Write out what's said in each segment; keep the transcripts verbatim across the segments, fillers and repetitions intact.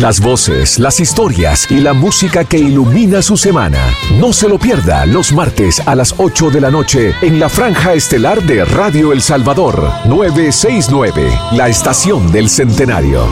Las voces, las historias y la música que ilumina su semana. No se lo pierda los martes a las ocho de la noche en la franja estelar de Radio El Salvador, novecientos sesenta y nueve, la estación del centenario.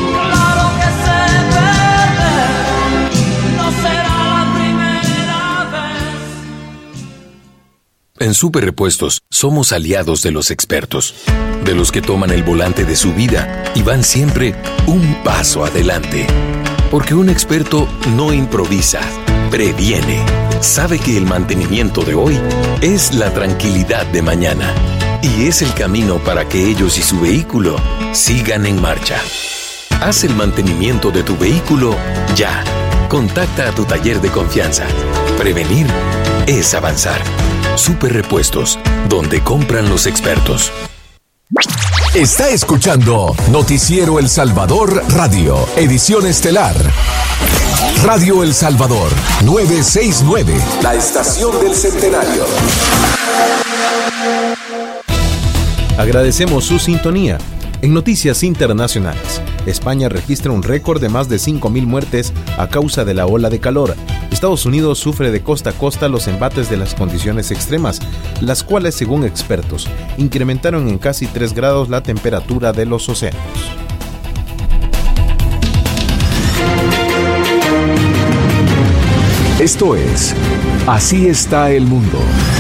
En Super Repuestos somos aliados de los expertos, de los que toman el volante de su vida y van siempre un paso adelante. Porque un experto no improvisa, previene. Sabe que el mantenimiento de hoy es la tranquilidad de mañana y es el camino para que ellos y su vehículo sigan en marcha. Haz el mantenimiento de tu vehículo ya. Contacta a tu taller de confianza. Prevenir es avanzar. Super Repuestos, donde compran los expertos. Está escuchando Noticiero El Salvador Radio, edición estelar. Radio El Salvador, novecientos sesenta y nueve, la estación del centenario. Agradecemos su sintonía. En noticias internacionales, España registra un récord de más de cinco mil muertes a causa de la ola de calor. Estados Unidos sufre de costa a costa los embates de las condiciones extremas, las cuales, según expertos, incrementaron en casi tres grados la temperatura de los océanos. Esto es Así está el mundo.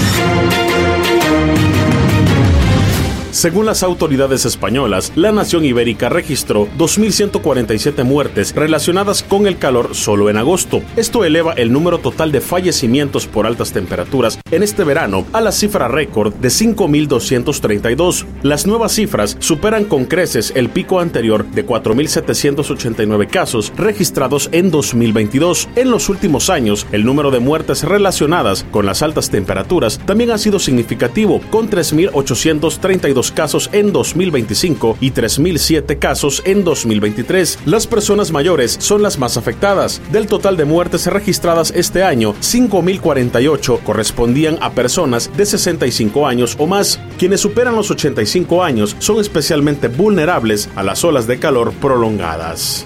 Según las autoridades españolas, la nación ibérica registró dos mil ciento cuarenta y siete muertes relacionadas con el calor solo en agosto. Esto eleva el número total de fallecimientos por altas temperaturas en este verano a la cifra récord de cinco mil doscientos treinta y dos. Las nuevas cifras superan con creces el pico anterior de cuatro mil setecientos ochenta y nueve casos registrados en dos mil veintidós. En los últimos años, el número de muertes relacionadas con las altas temperaturas también ha sido significativo, con tres mil ochocientos treinta y dos casos en dos mil veinticinco y tres mil siete casos en dos mil veintitrés. Las personas mayores son las más afectadas. Del total de muertes registradas este año, cinco mil cuarenta y ocho correspondían a personas de sesenta y cinco años o más. Quienes superan los ochenta y cinco años son especialmente vulnerables a las olas de calor prolongadas.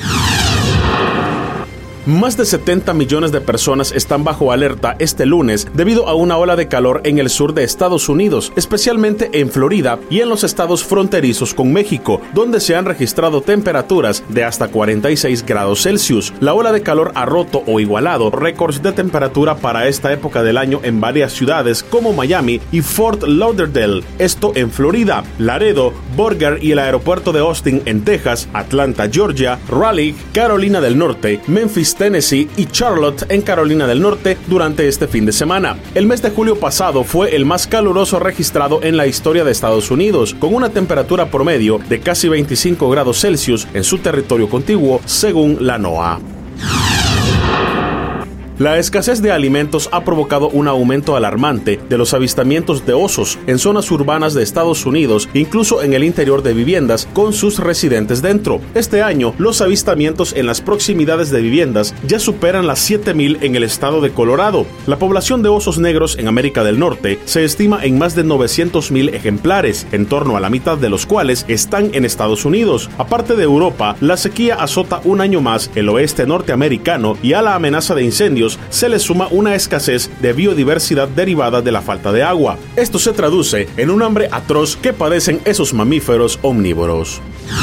Más de setenta millones de personas están bajo alerta este lunes debido a una ola de calor en el sur de Estados Unidos, especialmente en Florida y en los estados fronterizos con México, donde se han registrado temperaturas de hasta cuarenta y seis grados Celsius. La ola de calor ha roto o igualado récords de temperatura para esta época del año en varias ciudades como Miami y Fort Lauderdale, esto en Florida, Laredo, Borger y el aeropuerto de Austin en Texas, Atlanta, Georgia, Raleigh, Carolina del Norte, Memphis, Tennessee y Charlotte en Carolina del Norte durante este fin de semana. El mes de julio pasado fue el más caluroso registrado en la historia de Estados Unidos, con una temperatura promedio de casi veinticinco grados Celsius en su territorio contiguo, según la NOAA. La escasez de alimentos ha provocado un aumento alarmante de los avistamientos de osos en zonas urbanas de Estados Unidos, incluso en el interior de viviendas con sus residentes dentro. Este año, los avistamientos en las proximidades de viviendas ya superan las siete mil en el estado de Colorado. La población de osos negros en América del Norte se estima en más de novecientos mil ejemplares, en torno a la mitad de los cuales están en Estados Unidos. Aparte de Europa, la sequía azota un año más el oeste norteamericano y a la amenaza de incendios se le suma una escasez de biodiversidad derivada de la falta de agua. Esto se traduce en un hambre atroz que padecen esos mamíferos omnívoros.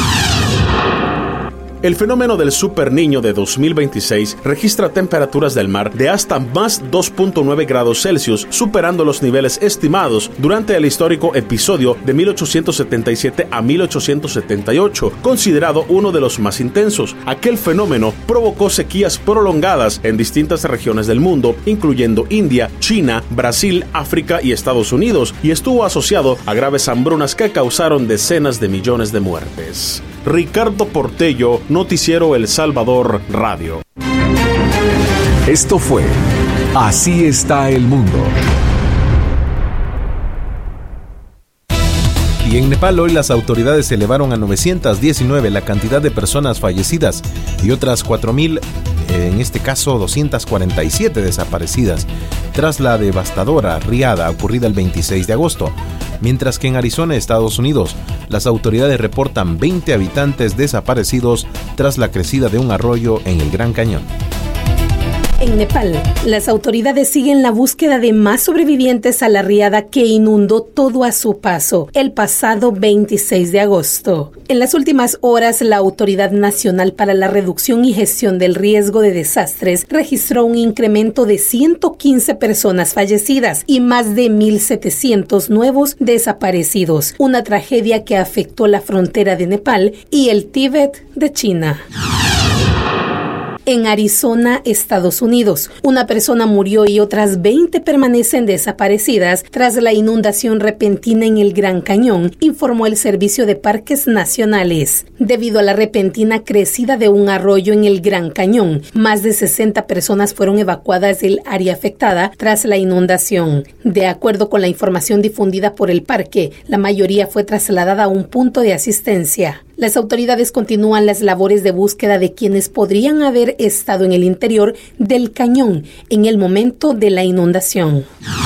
El fenómeno del Super Niño de dos mil veintiséis registra temperaturas del mar de hasta más dos punto nueve grados Celsius, superando los niveles estimados durante el histórico episodio de mil ochocientos setenta y siete a mil ochocientos setenta y ocho, considerado uno de los más intensos. Aquel fenómeno provocó sequías prolongadas en distintas regiones del mundo, incluyendo India, China, Brasil, África y Estados Unidos, y estuvo asociado a graves hambrunas que causaron decenas de millones de muertes. Ricardo Portello, Noticiero El Salvador Radio. Esto fue Así está el mundo. Y en Nepal hoy las autoridades elevaron a novecientos diecinueve la cantidad de personas fallecidas y otras cuatro mil en este caso doscientas cuarenta y siete desaparecidas, tras la devastadora riada ocurrida el veintiséis de agosto, mientras que en Arizona, Estados Unidos, las autoridades reportan veinte habitantes desaparecidos tras la crecida de un arroyo en el Gran Cañón. En Nepal, las autoridades siguen la búsqueda de más sobrevivientes a la riada que inundó todo a su paso el pasado veintiséis de agosto. En las últimas horas, la Autoridad Nacional para la Reducción y Gestión del Riesgo de Desastres registró un incremento de ciento quince personas fallecidas y más de mil setecientos nuevos desaparecidos, una tragedia que afectó la frontera de Nepal y el Tíbet de China. En Arizona, Estados Unidos, una persona murió y otras veinte permanecen desaparecidas tras la inundación repentina en el Gran Cañón, informó el Servicio de Parques Nacionales. Debido a la repentina crecida de un arroyo en el Gran Cañón, más de sesenta personas fueron evacuadas del área afectada tras la inundación. De acuerdo con la información difundida por el parque, la mayoría fue trasladada a un punto de asistencia. Las autoridades continúan las labores de búsqueda de quienes podrían haber estado en el interior del cañón en el momento de la inundación.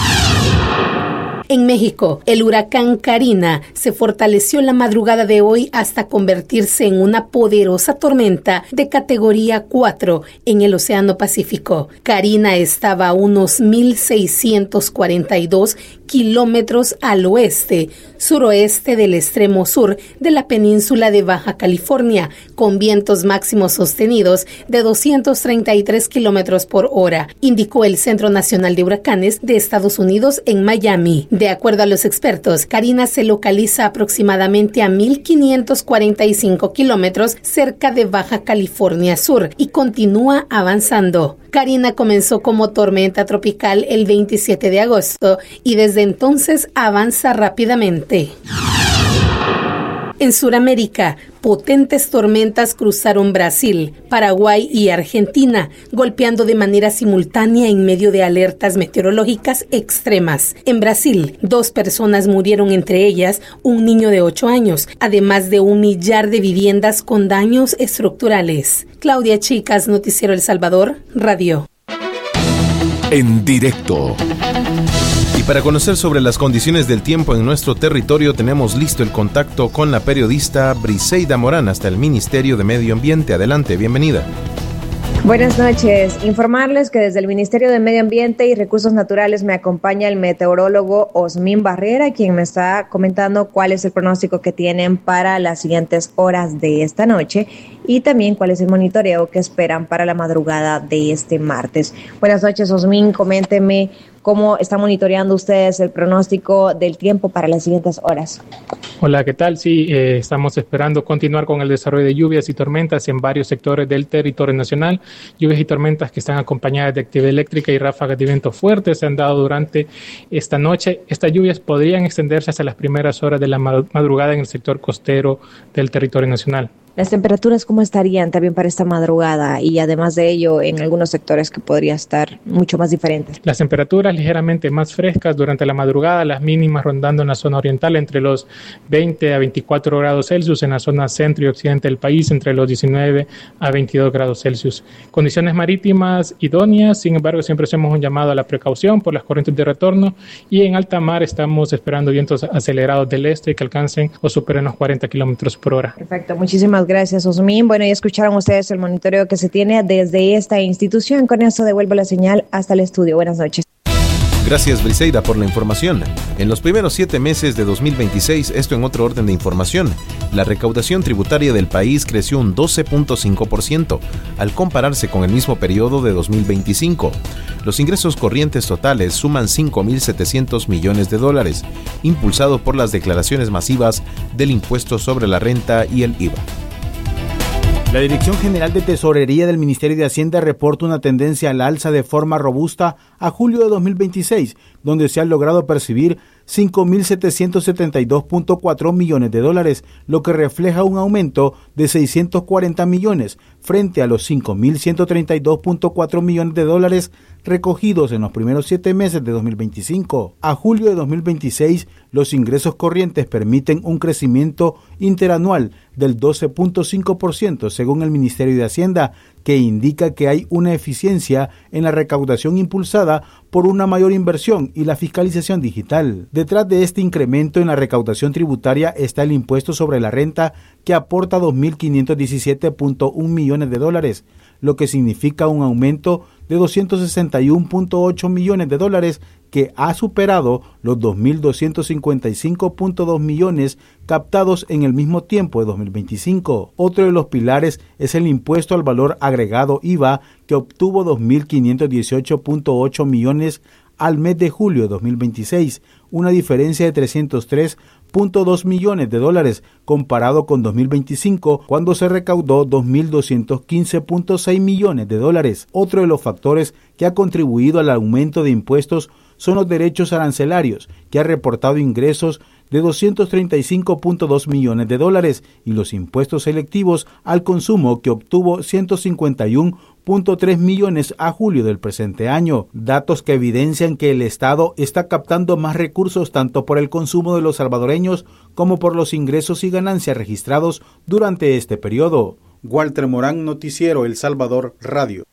En México, el huracán Karina se fortaleció la madrugada de hoy hasta convertirse en una poderosa tormenta de categoría cuatro en el Océano Pacífico. Karina estaba a unos mil seiscientos cuarenta y dos kilómetros al oeste, suroeste del extremo sur de la península de Baja California, con vientos máximos sostenidos de doscientos treinta y tres kilómetros por hora, indicó el Centro Nacional de Huracanes de Estados Unidos en Miami. De acuerdo a los expertos, Karina se localiza aproximadamente a mil quinientos cuarenta y cinco kilómetros cerca de Baja California Sur y continúa avanzando. Karina comenzó como tormenta tropical el veintisiete de agosto y desde entonces avanza rápidamente. En Sudamérica, potentes tormentas cruzaron Brasil, Paraguay y Argentina, golpeando de manera simultánea en medio de alertas meteorológicas extremas. En Brasil, dos personas murieron, entre ellas un niño de ocho años, además de un millar de viviendas con daños estructurales. Claudia Chicas, Noticiero El Salvador, Radio. En directo. Y para conocer sobre las condiciones del tiempo en nuestro territorio tenemos listo el contacto con la periodista Briseida Morán hasta el Ministerio de Medio Ambiente. Adelante, bienvenida. Buenas noches. Informarles que desde el Ministerio de Medio Ambiente y Recursos Naturales me acompaña el meteorólogo Osmin Barrera, quien me está comentando cuál es el pronóstico que tienen para las siguientes horas de esta noche y también cuál es el monitoreo que esperan para la madrugada de este martes. Buenas noches, Osmin. Coménteme cómo están monitoreando ustedes el pronóstico del tiempo para las siguientes horas. Hola, ¿qué tal? Sí, eh, estamos esperando continuar con el desarrollo de lluvias y tormentas en varios sectores del territorio nacional. Lluvias y tormentas que están acompañadas de actividad eléctrica y ráfagas de viento fuertes se han dado durante esta noche. Estas lluvias podrían extenderse hasta las primeras horas de la madrugada en el sector costero del territorio nacional. ¿Las temperaturas cómo estarían también para esta madrugada y además de ello en algunos sectores que podría estar mucho más diferentes? Las temperaturas ligeramente más frescas durante la madrugada, las mínimas rondando en la zona oriental entre los veinte a veinticuatro grados Celsius, en la zona centro y occidente del país entre los diecinueve a veintidós grados Celsius. Condiciones marítimas idóneas, sin embargo siempre hacemos un llamado a la precaución por las corrientes de retorno y en alta mar estamos esperando vientos acelerados del este que alcancen o superen los cuarenta kilómetros por hora. Perfecto, muchísimas gracias, Osmin. Bueno, ya escucharon ustedes el monitoreo que se tiene desde esta institución. Con eso devuelvo la señal hasta el estudio. Buenas noches. Gracias, Briseida, por la información. En los primeros siete meses de dos mil veintiséis, esto en otro orden de información, la recaudación tributaria del país creció un doce punto cinco por ciento al compararse con el mismo periodo de dos mil veinticinco. Los ingresos corrientes totales suman cinco mil setecientos millones de dólares, impulsado por las declaraciones masivas del impuesto sobre la renta y el I V A. La Dirección General de Tesorería del Ministerio de Hacienda reporta una tendencia al alza de forma robusta a julio de dos mil veintiséis, donde se han logrado percibir cinco mil setecientos setenta y dos punto cuatro millones de dólares, lo que refleja un aumento de seiscientos cuarenta millones frente a los cinco mil ciento treinta y dos punto cuatro millones de dólares recogidos en los primeros siete meses de dos mil veinticinco. A julio de dos mil veintiséis, los ingresos corrientes permiten un crecimiento interanual del doce punto cinco por ciento según el Ministerio de Hacienda, que indica que hay una eficiencia en la recaudación impulsada por una mayor inversión y la fiscalización digital. Detrás de este incremento en la recaudación tributaria está el impuesto sobre la renta, que aporta dos mil quinientos diecisiete punto uno millones de dólares, lo que significa un aumento de doscientos sesenta y uno punto ocho millones de dólares, que ha superado los dos mil doscientos cincuenta y cinco punto dos millones captados en el mismo tiempo de dos mil veinticinco. Otro de los pilares es el impuesto al valor agregado I V A, que obtuvo dos mil quinientos dieciocho punto ocho millones al mes de julio de dos mil veintiséis, una diferencia de trescientos tres punto dos millones de dólares comparado con dos mil veinticinco, cuando se recaudó dos mil doscientos quince punto seis millones de dólares. Otro de los factores que ha contribuido al aumento de impuestos son los derechos arancelarios, que ha reportado ingresos de doscientos treinta y cinco punto dos millones de dólares, y los impuestos selectivos al consumo, que obtuvo ciento cincuenta y uno punto tres millones a julio del presente año, datos que evidencian que el Estado está captando más recursos tanto por el consumo de los salvadoreños como por los ingresos y ganancias registrados durante este periodo. Walter Morán, Noticiero El Salvador Radio.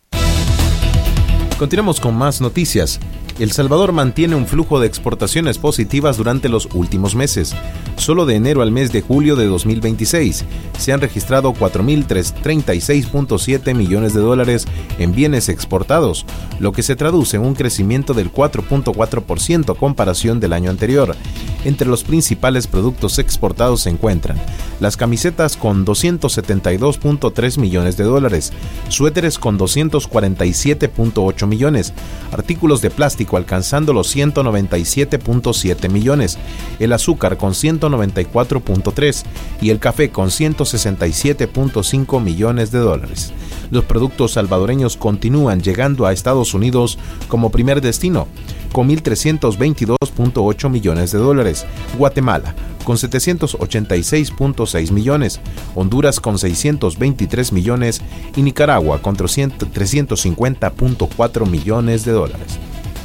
Continuamos con más noticias. El Salvador mantiene un flujo de exportaciones positivas durante los últimos meses. Solo de enero al mes de julio de dos mil veintiséis se han registrado cuatro mil treinta y seis punto siete millones de dólares en bienes exportados, lo que se traduce en un crecimiento del cuatro punto cuatro por ciento comparación del año anterior. Entre los principales productos exportados se encuentran las camisetas con doscientos setenta y dos punto tres millones de dólares, suéteres con doscientos cuarenta y siete punto ocho millones, artículos de plástico alcanzando los ciento noventa y siete punto siete millones, el azúcar con ciento noventa y cuatro punto tres y el café con ciento sesenta y siete punto cinco millones de dólares. Los productos salvadoreños continúan llegando a Estados Unidos como primer destino, con mil trescientos veintidós punto ocho millones de dólares, Guatemala con setecientos ochenta y seis punto seis millones, Honduras con seiscientos veintitrés millones y Nicaragua con trescientos cincuenta punto cuatro millones de dólares.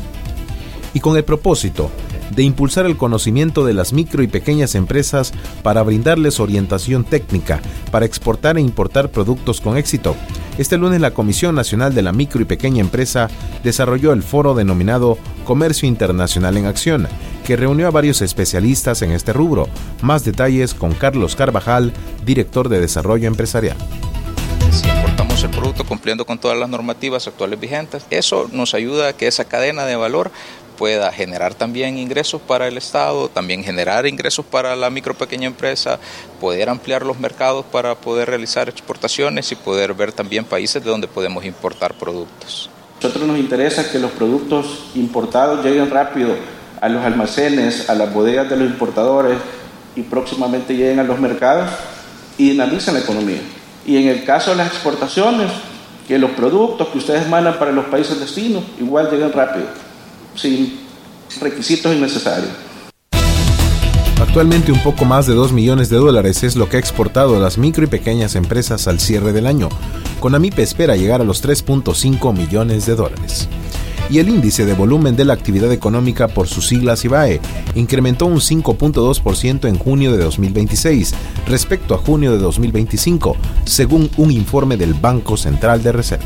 Y con el propósito de impulsar el conocimiento de las micro y pequeñas empresas para brindarles orientación técnica para exportar e importar productos con éxito, este lunes la Comisión Nacional de la Micro y Pequeña Empresa desarrolló el foro denominado Comercio Internacional en Acción, que reunió a varios especialistas en este rubro. Más detalles con Carlos Carvajal, director de Desarrollo Empresarial. Si importamos el producto cumpliendo con todas las normativas actuales vigentes, eso nos ayuda a que esa cadena de valor pueda generar también ingresos para el Estado, también generar ingresos para la micro pequeña empresa, poder ampliar los mercados para poder realizar exportaciones y poder ver también países de donde podemos importar productos. A nosotros nos interesa que los productos importados lleguen rápido a los almacenes, a las bodegas de los importadores y próximamente lleguen a los mercados y dinamicen la economía. Y en el caso de las exportaciones, que los productos que ustedes mandan para los países destinos igual lleguen rápido, sin requisitos innecesarios. Actualmente un poco más de dos millones de dólares es lo que ha exportado las micro y pequeñas empresas al cierre del año. Conamip espera llegar a los tres punto cinco millones de dólares. Y el índice de volumen de la actividad económica, por sus siglas I B A E, incrementó un cinco punto dos por ciento en junio de dos mil veintiséis respecto a junio de dos mil veinticinco, según un informe del Banco Central de Reserva.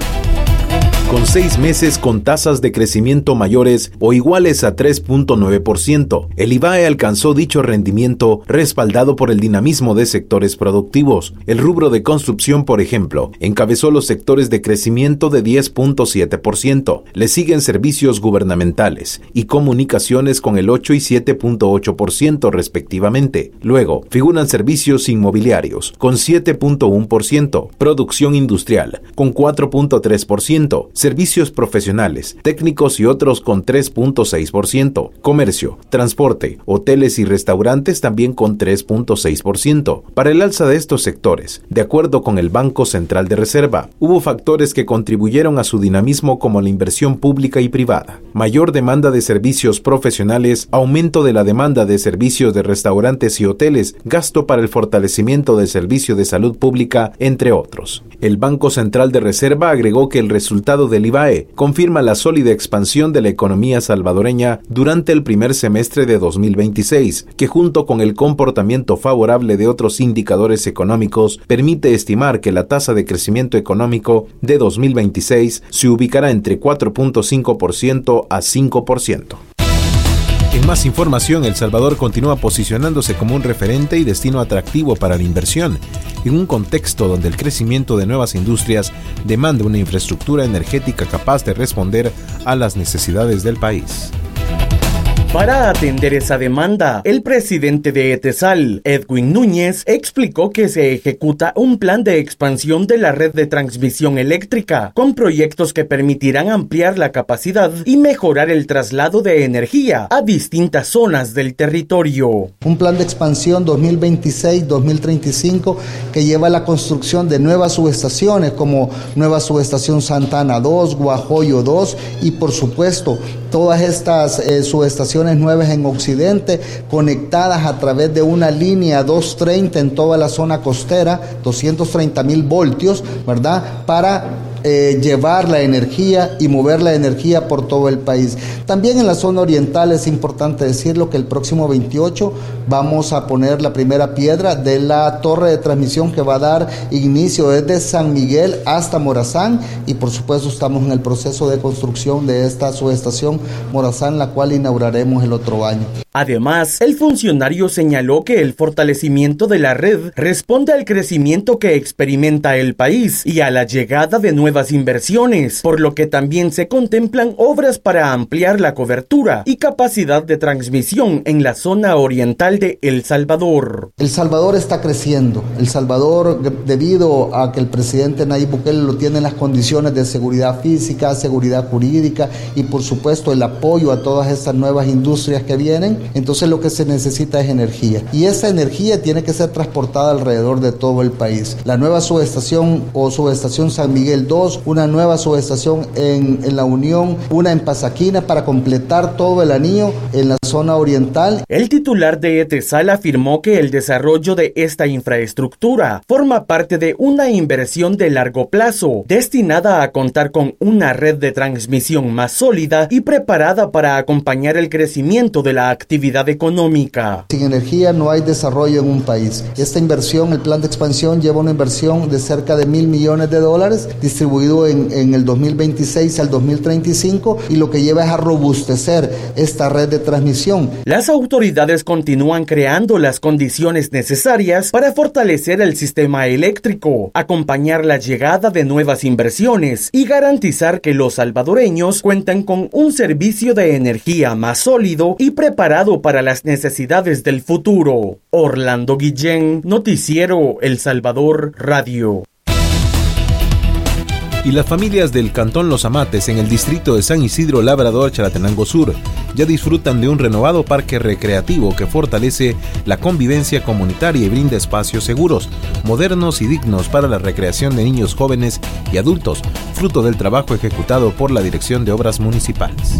Con seis meses con tasas de crecimiento mayores o iguales a tres punto nueve por ciento, el I B A E alcanzó dicho rendimiento respaldado por el dinamismo de sectores productivos. El rubro de construcción, por ejemplo, encabezó los sectores de crecimiento de diez punto siete por ciento. Le siguen servicios gubernamentales y comunicaciones con el ocho y siete punto ocho por ciento respectivamente. Luego, figuran servicios inmobiliarios con siete punto uno por ciento, producción industrial con cuatro punto tres por ciento, servicios profesionales, técnicos y otros con tres punto seis por ciento, comercio, transporte, hoteles y restaurantes también con tres punto seis por ciento. Para el alza de estos sectores, de acuerdo con el Banco Central de Reserva, hubo factores que contribuyeron a su dinamismo como la inversión pública y privada, mayor demanda de servicios profesionales, aumento de la demanda de servicios de restaurantes y hoteles, gasto para el fortalecimiento del servicio de salud pública, entre otros. El Banco Central de Reserva agregó que el resultado del I B A E confirma la sólida expansión de la economía salvadoreña durante el primer semestre de dos mil veintiséis, que junto con el comportamiento favorable de otros indicadores económicos permite estimar que la tasa de crecimiento económico de dos mil veintiséis se ubicará entre cuatro punto cinco por ciento a cinco por ciento. En más información, El Salvador continúa posicionándose como un referente y destino atractivo para la inversión, en un contexto donde el crecimiento de nuevas industrias demanda una infraestructura energética capaz de responder a las necesidades del país. Para atender esa demanda, el presidente de ETESAL, Edwin Núñez, explicó que se ejecuta un plan de expansión de la red de transmisión eléctrica, con proyectos que permitirán ampliar la capacidad y mejorar el traslado de energía a distintas zonas del territorio. Un plan de expansión dos mil veintiséis a dos mil treinta y cinco que lleva a la construcción de nuevas subestaciones como Nueva Subestación Santa Ana dos, Guajoyo dos y por supuesto todas estas eh, subestaciones nuevas en Occidente, conectadas a través de una línea doscientos treinta en toda la zona costera, doscientos treinta mil voltios, ¿verdad? Para Eh, llevar la energía y mover la energía por todo el país. También en la zona oriental es importante decirlo que el próximo veintiocho vamos a poner la primera piedra de la torre de transmisión que va a dar inicio desde San Miguel hasta Morazán y por supuesto estamos en el proceso de construcción de esta subestación Morazán, la cual inauguraremos el otro año. Además, el funcionario señaló que el fortalecimiento de la red responde al crecimiento que experimenta el país y a la llegada de nuevas inversiones, por lo que también se contemplan obras para ampliar la cobertura y capacidad de transmisión en la zona oriental de El Salvador. El Salvador está creciendo. El Salvador, debido a que el presidente Nayib Bukele lo tiene en las condiciones de seguridad física, seguridad jurídica y por supuesto el apoyo a todas estas nuevas industrias que vienen, entonces lo que se necesita es energía. Y esa energía tiene que ser transportada alrededor de todo el país. La nueva subestación o subestación San Miguel dos, una nueva subestación en, en La Unión, una en Pasaquina para completar todo el anillo en la zona oriental. El titular de ETESAL afirmó que el desarrollo de esta infraestructura forma parte de una inversión de largo plazo, destinada a contar con una red de transmisión más sólida y preparada para acompañar el crecimiento de la actividad económica. Sin energía no hay desarrollo en un país. Esta inversión, el plan de expansión, lleva una inversión de cerca de mil millones de dólares, distribuido En, en el dos mil veintiséis al dos mil treinta y cinco y lo que lleva es a robustecer esta red de transmisión. Las autoridades continúan creando las condiciones necesarias para fortalecer el sistema eléctrico, acompañar la llegada de nuevas inversiones y garantizar que los salvadoreños cuenten con un servicio de energía más sólido y preparado para las necesidades del futuro. Orlando Guillén, Noticiero El Salvador Radio. Y las familias del Cantón Los Amates en el distrito de San Isidro Labrador, Chalatenango Sur, ya disfrutan de un renovado parque recreativo que fortalece la convivencia comunitaria y brinda espacios seguros, modernos y dignos para la recreación de niños, jóvenes y adultos, fruto del trabajo ejecutado por la Dirección de Obras Municipales.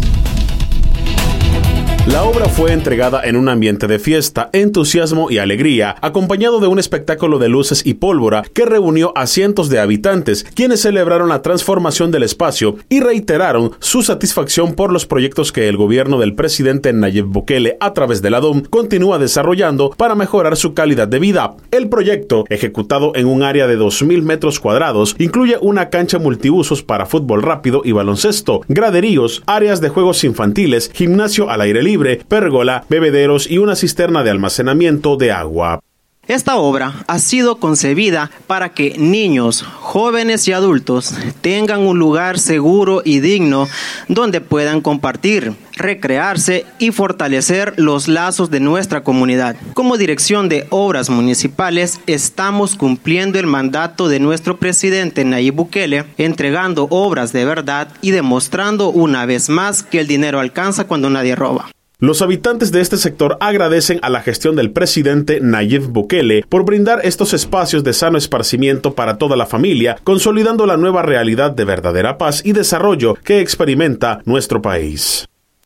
La obra fue entregada en un ambiente de fiesta, entusiasmo y alegría, acompañado de un espectáculo de luces y pólvora que reunió a cientos de habitantes, quienes celebraron la transformación del espacio y reiteraron su satisfacción por los proyectos que el gobierno del presidente Nayib Bukele, a través de la D O M, continúa desarrollando para mejorar su calidad de vida. El proyecto, ejecutado en un área de dos mil metros cuadrados, incluye una cancha multiusos para fútbol rápido y baloncesto, graderíos, áreas de juegos infantiles, gimnasio al aire libre, libre, pérgola, bebederos y una cisterna de almacenamiento de agua. Esta obra ha sido concebida para que niños, jóvenes y adultos tengan un lugar seguro y digno donde puedan compartir, recrearse y fortalecer los lazos de nuestra comunidad. Como Dirección de Obras Municipales, estamos cumpliendo el mandato de nuestro presidente Nayib Bukele, entregando obras de verdad y demostrando una vez más que el dinero alcanza cuando nadie roba. Los habitantes de este sector agradecen a la gestión del presidente Nayib Bukele por brindar estos espacios de sano esparcimiento para toda la familia, consolidando la nueva realidad de verdadera paz y desarrollo que experimenta nuestro país.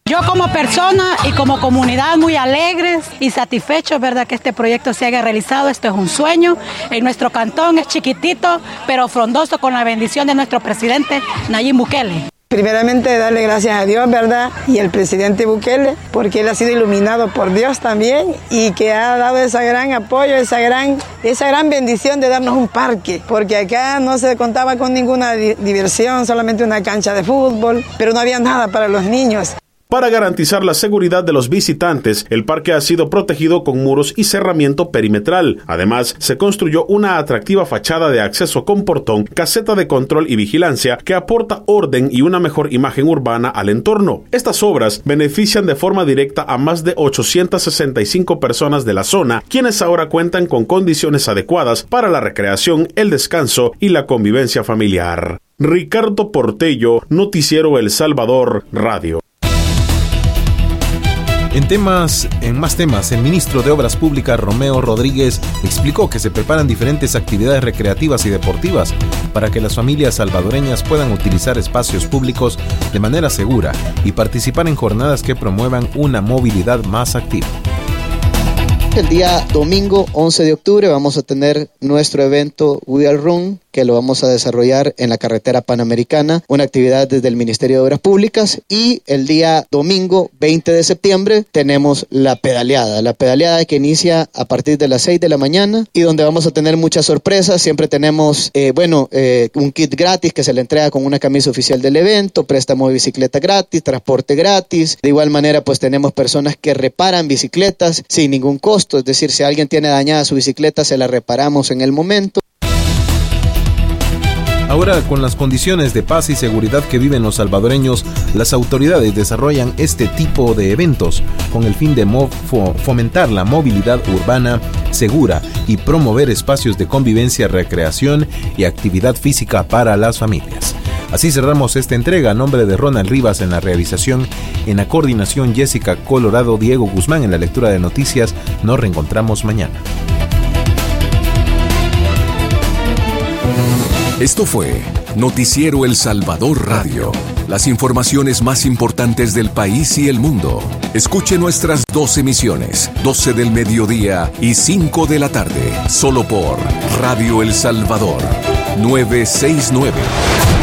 Yo como persona y como comunidad muy alegres y satisfechos, ¿verdad?, que este proyecto se haya realizado. Esto es un sueño. En nuestro cantón es chiquitito, pero frondoso, con la bendición de nuestro presidente Nayib Bukele. Primeramente darle gracias a Dios, ¿verdad? Y al presidente Bukele, porque él ha sido iluminado por Dios también y que ha dado ese gran apoyo, esa gran, esa gran bendición de darnos un parque, porque acá no se contaba con ninguna di- diversión, solamente una cancha de fútbol, pero no había nada para los niños. Para garantizar la seguridad de los visitantes, el parque ha sido protegido con muros y cerramiento perimetral. Además, se construyó una atractiva fachada de acceso con portón, caseta de control y vigilancia que aporta orden y una mejor imagen urbana al entorno. Estas obras benefician de forma directa a más de ochocientas sesenta y cinco personas de la zona, quienes ahora cuentan con condiciones adecuadas para la recreación, el descanso y la convivencia familiar. Ricardo Portello, Noticiero El Salvador, Radio. En temas, en más temas, el ministro de Obras Públicas, Romeo Rodríguez, explicó que se preparan diferentes actividades recreativas y deportivas para que las familias salvadoreñas puedan utilizar espacios públicos de manera segura y participar en jornadas que promuevan una movilidad más activa. El día domingo once de octubre vamos a tener nuestro evento Wheel Run, que lo vamos a desarrollar en la carretera Panamericana, una actividad desde el Ministerio de Obras Públicas. Y el día domingo veinte de septiembre tenemos la pedaleada, la pedaleada que inicia a partir de las seis de la mañana y donde vamos a tener muchas sorpresas. Siempre tenemos, eh, bueno, eh, un kit gratis que se le entrega con una camisa oficial del evento, préstamo de bicicleta gratis, transporte gratis. De igual manera, pues tenemos personas que reparan bicicletas sin ningún costo, es decir, si alguien tiene dañada su bicicleta, se la reparamos en el momento. Ahora, con las condiciones de paz y seguridad que viven los salvadoreños, las autoridades desarrollan este tipo de eventos con el fin de mo- fo- fomentar la movilidad urbana segura y promover espacios de convivencia, recreación y actividad física para las familias. Así cerramos esta entrega. A nombre de Ronald Rivas en la realización, en la coordinación Jessica Colorado, Diego Guzmán en la lectura de noticias. Nos reencontramos mañana. Esto fue Noticiero El Salvador Radio. Las informaciones más importantes del país y el mundo. Escuche nuestras dos emisiones, doce del mediodía y cinco de la tarde, solo por Radio El Salvador, novecientos sesenta y nueve.